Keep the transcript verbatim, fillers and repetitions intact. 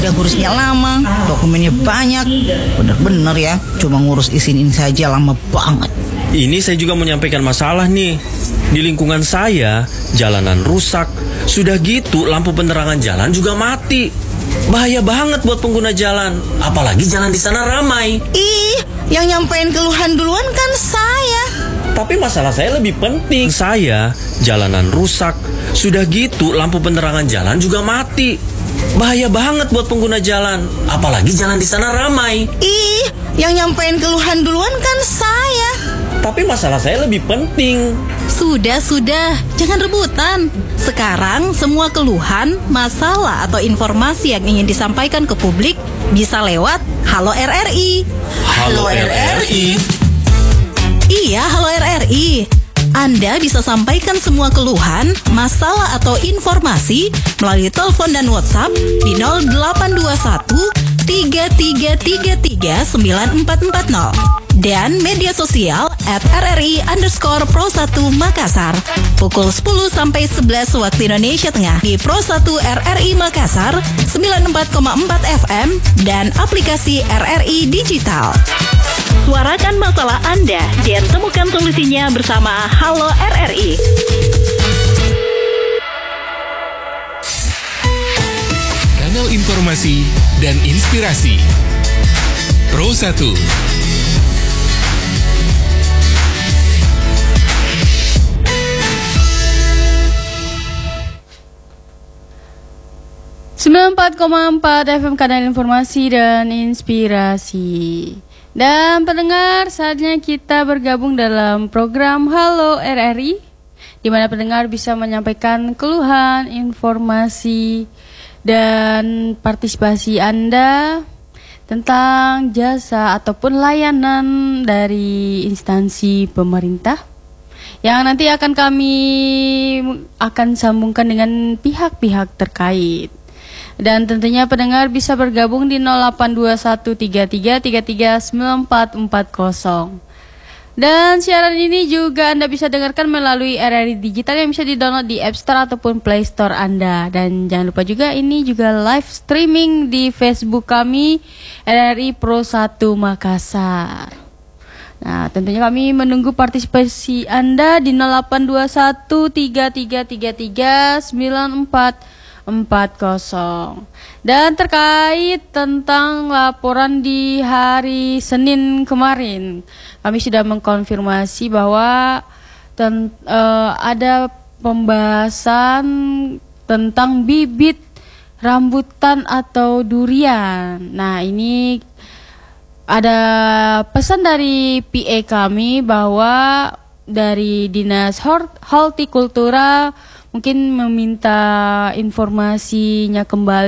yang ngurusnya lama, dokumennya banyak. Bener-bener ya, cuma ngurus izin ini saja lama banget. Ini saya juga menyampaikan masalah nih. Di lingkungan saya, jalanan rusak. Sudah gitu, lampu penerangan jalan juga mati. Bahaya banget buat pengguna jalan. Apalagi jalan di sana ramai. Ih, yang nyampein keluhan duluan kan saya. Tapi masalah saya lebih penting. Saya, jalanan rusak. Sudah gitu, lampu penerangan jalan juga mati. Bahaya banget buat pengguna jalan. Apalagi jalan di sana ramai. Ih, yang nyampein keluhan duluan kan saya. Tapi masalah saya lebih penting. Sudah, sudah, jangan rebutan. Sekarang semua keluhan, masalah atau informasi yang ingin disampaikan ke publik bisa lewat Halo R R I. Halo R R I. Iya, Halo R R I. Anda bisa sampaikan semua keluhan, masalah atau informasi melalui telepon dan WhatsApp di nol delapan dua satu tiga tiga tiga tiga sembilan empat empat nol dan media sosial at rri underscore pro satu Makassar pukul sepuluh sampai sebelas waktu Indonesia Tengah di Pro satu R R I Makassar sembilan puluh empat koma empat F M dan aplikasi R R I Digital. Suarakan masalah Anda dan temukan solusinya bersama Halo R R I. Kanal informasi dan inspirasi Pro satu. sembilan puluh empat koma empat F M Kanal Informasi dan Inspirasi. Dan pendengar, saatnya kita bergabung dalam program Halo R R I, di mana pendengar bisa menyampaikan keluhan, informasi, dan partisipasi Anda tentang jasa ataupun layanan dari instansi pemerintah yang nanti akan kami akan sambungkan dengan pihak-pihak terkait. Dan tentunya pendengar bisa bergabung di nol delapan dua satu tiga tiga tiga tiga sembilan empat empat nol. Dan siaran ini juga Anda bisa dengarkan melalui R R I Digital yang bisa di-download di App Store ataupun Play Store Anda. Dan jangan lupa juga ini juga live streaming di Facebook kami R R I Pro satu Makassar. Nah, tentunya kami menunggu partisipasi Anda di nol delapan dua satu tiga tiga tiga tiga sembilan empat empat nol. Dan terkait tentang laporan di hari Senin kemarin, kami sudah mengkonfirmasi bahwa ten, uh, ada pembahasan tentang bibit rambutan atau durian. Nah, ini ada pesan dari P A kami bahwa dari Dinas Hortikultura mungkin meminta informasinya kembali